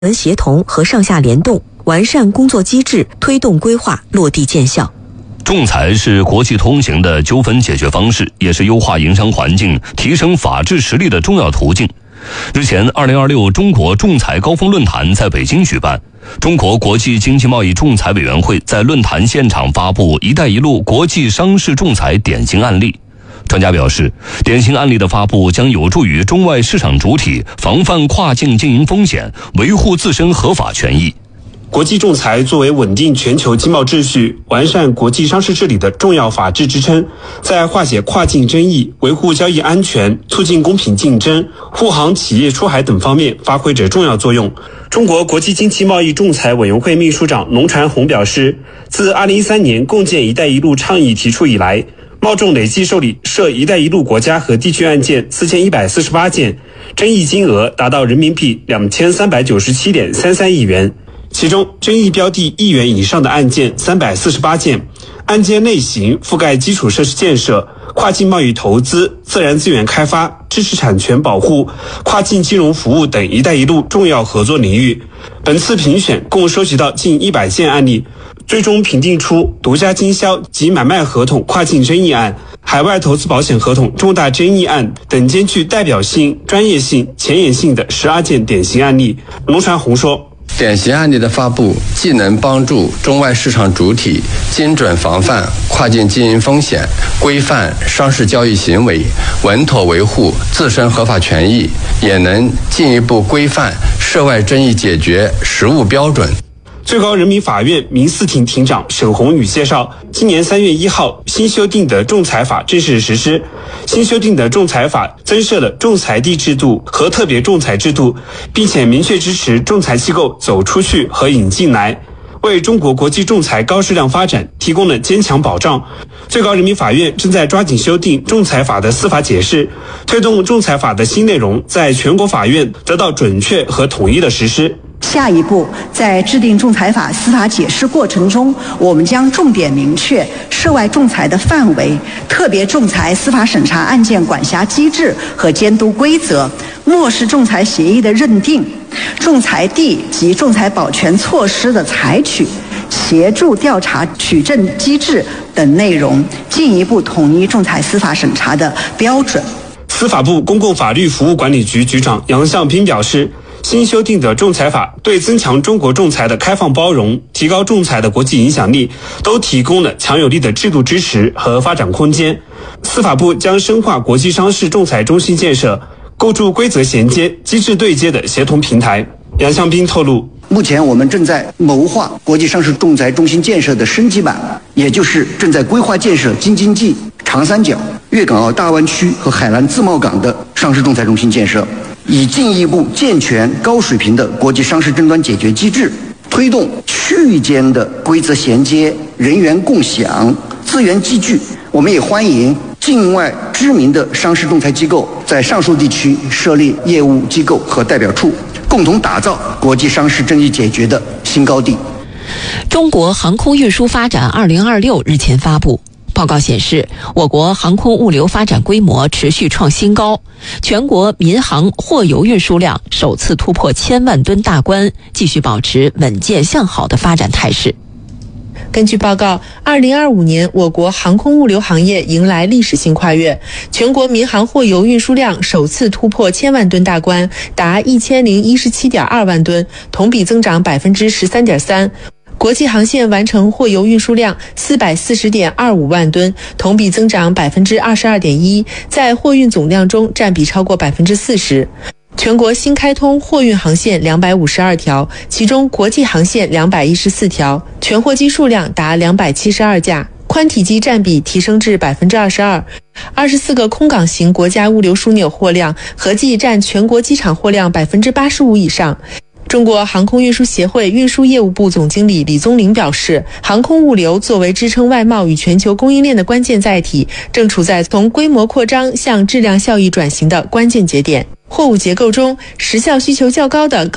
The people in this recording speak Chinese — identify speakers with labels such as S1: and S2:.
S1: 协同和上下联动，完善工作机制，推动规划落地见效。
S2: 仲裁是国际通行的纠纷解决方式，也是优化营商环境、提升法治实力的重要途径。日前，2026中国仲裁高峰论坛在北京举办，中国国际经济贸易仲裁委员会在论坛现场发布“一带一路”国际商事仲裁典型案例。专家表示，典型案例的发布将有助于中外市场主体防范跨境经营风险，维护自身合法权益。
S3: 国际仲裁作为稳定全球经贸秩序、完善国际商事治理的重要法治支撑，在化解跨境争议、维护交易安全、促进公平竞争、护航企业出海等方面发挥着重要作用。中国国际经济贸易仲裁委员会秘书长龙传宏表示，自2013年共建“一带一路”倡议提出以来，贸仲累计受理涉“一带一路”国家和地区案件4148件，争议金额达到人民币2397.33亿元。其中，争议标的1亿元以上的案件348件，案件类型覆盖基础设施建设、跨境贸易投资、自然资源开发、知识产权保护、跨境金融服务等“一带一路”重要合作领域。本次评选共收集到近100件案例，最终评定出独家经销及买卖合同跨境争议案、海外投资保险合同重大争议案等兼具代表性、专业性、前沿性的12件典型案例。龙传宏说，
S4: 典型案例的发布，既能帮助中外市场主体精准防范跨境经营风险，规范商事交易行为，稳妥维护自身合法权益，也能进一步规范涉外争议解决实务标准。
S3: 最高人民法院民事庭庭长沈红宇介绍，今年3月1号，新修订的仲裁法正式实施。新修订的仲裁法增设了仲裁地制度和特别仲裁制度，并且明确支持仲裁机构走出去和引进来，为中国国际仲裁高质量发展提供了坚强保障。最高人民法院正在抓紧修订仲裁法的司法解释，推动仲裁法的新内容在全国法院得到准确和统一的实施。
S5: 下一步，在制定仲裁法司法解释过程中，我们将重点明确涉外仲裁的范围、特别仲裁司法审查案件管辖机制和监督规则、漠视仲裁协议的认定、仲裁地及仲裁保全措施的采取、协助调查取证机制等内容，进一步统一仲裁司法审查的标准。
S3: 司法部公共法律服务管理局局长杨向斌表示，新修订的仲裁法对增强中国仲裁的开放包容、提高仲裁的国际影响力，都提供了强有力的制度支持和发展空间。司法部将深化国际商事仲裁中心建设，构筑规则衔接、机制对接的协同平台。杨向斌透露，
S6: 目前我们正在谋划国际商事仲裁中心建设的升级版，也就是正在规划建设京津冀、长三角、粤港澳大湾区和海南自贸港的商事仲裁中心建设，以进一步健全高水平的国际商事争端解决机制，推动区域间的规则衔接、人员共享、资源集聚。我们也欢迎境外知名的商事仲裁机构在上述地区设立业务机构和代表处，共同打造国际商事争议解决的新高地。
S1: 中国航空运输发展2026日前发布报告显示，我国航空物流发展规模持续创新高，全国民航货邮运输量首次突破1000万吨大关，继续保持稳健向好的发展态势。
S7: 根据报告，2025年我国航空物流行业迎来历史性跨越，全国民航货邮运输量首次突破1000万吨大关，达1017.2万吨，同比增长13.3%。国际航线完成货邮运输量440.25万吨，同比增长22.1%，在货运总量中占比超过40%。全国新开通货运航线252条，其中国际航线214条，全货机数量达272架，宽体机占比提升至22%，24个空港型国家物流枢纽货量合计占全国机场货量85%以上。中国航空运输协会运输业务部总经理李宗林表示，航空物流作为支撑外贸与全球供应链的关键载体，正处在从规模扩张向质量效益转型的关键节点。货物结构中，时效需求较高的